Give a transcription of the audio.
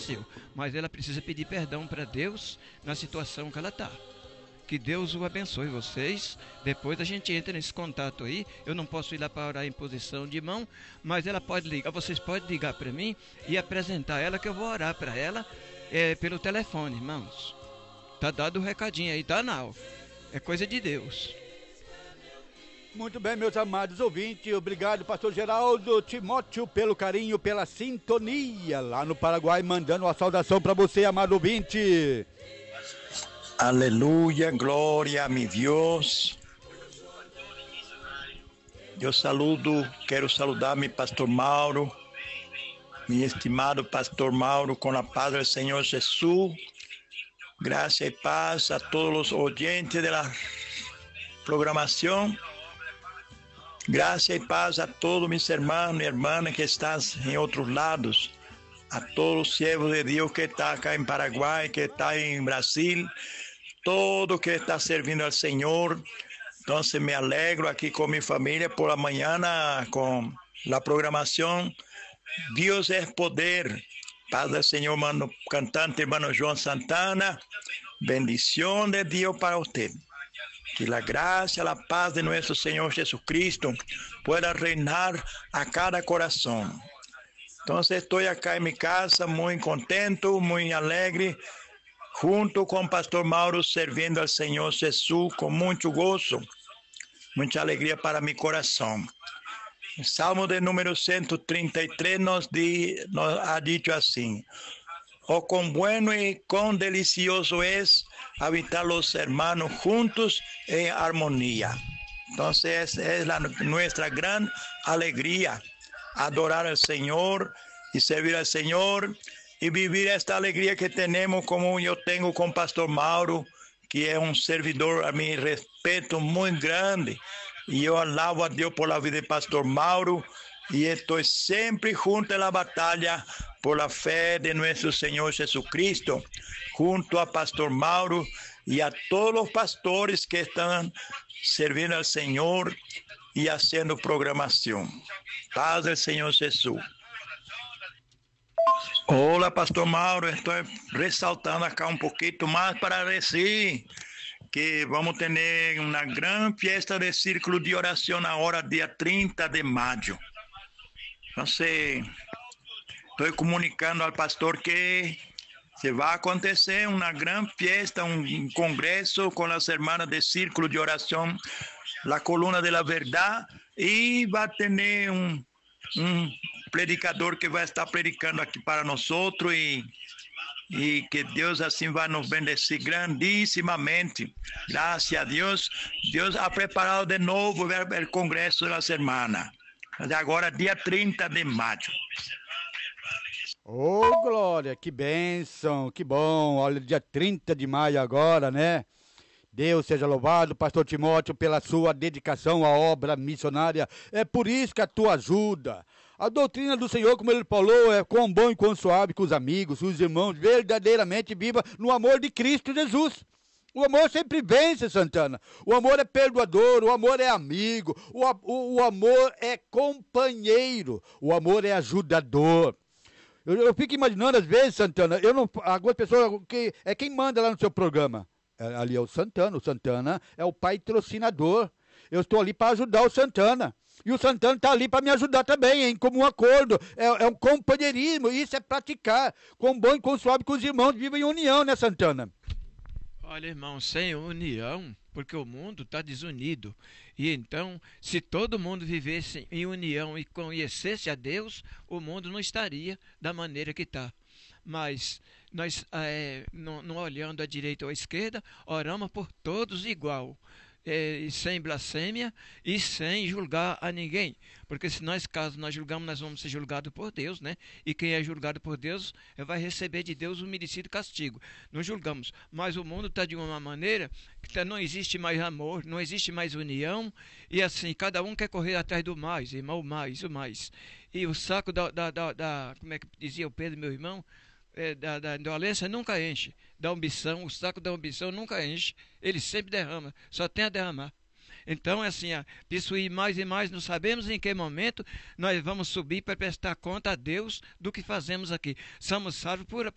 aconteceu. Mas ela precisa pedir perdão para Deus na situação que ela está. Que Deus o abençoe vocês. Depois a gente entra nesse contato aí. Eu não posso ir lá para orar em posição de mão, mas ela pode ligar. Vocês podem ligar para mim e apresentar ela, que eu vou orar para ela pelo telefone, irmãos. Tá dado o recadinho aí, tá, não? É coisa de Deus. Muito bem, meus amados ouvintes, obrigado, pastor Geraldo Timóteo, pelo carinho, pela sintonia, lá no Paraguai, mandando uma saudação para você, amado ouvinte. Aleluya, gloria a mi Dios. Eu quero saludar mi pastor Mauro, mi estimado pastor Mauro, con la paz del Señor Jesús. Gracias y paz a todos los oyentes de la programación. Gracias y paz a todos mis hermanos y hermanas que están en otros lados. A todos los siervos de Dios que están acá en Paraguay, que están en Brasil. Todo que está servindo al Señor. Entonces me alegro aquí con mi familia por la mañana con la programación. Dios es poder. Paz del Señor, hermano cantante, hermano João Santana. Bendición de Dios para usted. Que la gracia, la paz de nuestro Señor Jesucristo pueda reinar a cada corazón. Entonces estoy acá en mi casa muy contento, muy alegre, junto con Pastor Mauro, servindo al Señor Jesús con mucho gozo, mucha alegría para mi corazón. El Salmo de número 133 nos ha dicho así: oh, cuán bueno y cuán delicioso es habitar los hermanos juntos en armonía. Entonces es nuestra gran alegría adorar al Señor y servir al Señor y vivir esta alegría que tenemos como yo tengo con Pastor Mauro, que es un servidor a mi respeto muy grande. Y yo alabo a Dios por la vida de Pastor Mauro y estoy siempre junto en la batalla por la fe de nuestro Señor Jesucristo, junto a Pastor Mauro y a todos los pastores que están sirviendo al Señor y haciendo programación. Paz del Señor Jesús. Hola, Pastor Mauro, estoy resaltando acá un poquito más para decir que vamos a tener una gran fiesta de círculo de oración ahora, día 30 de mayo. Entonces, estoy comunicando al pastor que se va a acontecer una gran fiesta, un congreso con las hermanas de círculo de oración, la columna de la verdad, y va a tener un predicador que va a estar predicando aquí para nosotros y que Dios así va a nos bendecir grandísimamente. Gracias a Dios. Dios ha preparado de nuevo el congreso de las hermanas. De agora, dia 30 de maio. Ô, glória, que bênção, que bom. Olha, dia 30 de maio agora, né? Deus seja louvado, pastor Timóteo, pela sua dedicação à obra missionária. É por isso que a tua ajuda. A doutrina do Senhor, como ele falou, é quão bom e quão suave que os amigos, os irmãos verdadeiramente vivam no amor de Cristo Jesus. O amor sempre vence, Santana. O amor é perdoador, o amor é amigo, o amor é companheiro, o amor é ajudador. Eu fico imaginando às vezes, Santana, algumas pessoas, quem manda lá no seu programa? Ali é o Santana é o patrocinador. Eu estou ali para ajudar o Santana. E o Santana está ali para me ajudar também, em comum acordo. É um companheirismo, isso é praticar. Com bom e com suave que os irmãos vivem em união, né, Santana? Olha, irmão, sem união, porque o mundo está desunido. E então, se todo mundo vivesse em união e conhecesse a Deus, o mundo não estaria da maneira que está. Mas nós, não olhando à direita ou à esquerda, oramos por todos igual. Sem blasfêmia e sem julgar a ninguém, porque se caso nós julgamos, nós vamos ser julgados por Deus, né? E quem é julgado por Deus vai receber de Deus o merecido castigo. Não julgamos, mas o mundo está de uma maneira que não existe mais amor, não existe mais união, e assim, cada um quer correr atrás do mais, irmão, o mais. E o saco como é que dizia o Pedro, meu irmão? Da indolência nunca enche, da ambição, o saco da ambição nunca enche, ele sempre derrama, só tem a derramar. Então, assim, possuir mais e mais, não sabemos em que momento nós vamos subir para prestar conta a Deus do que fazemos aqui. Somos salvos por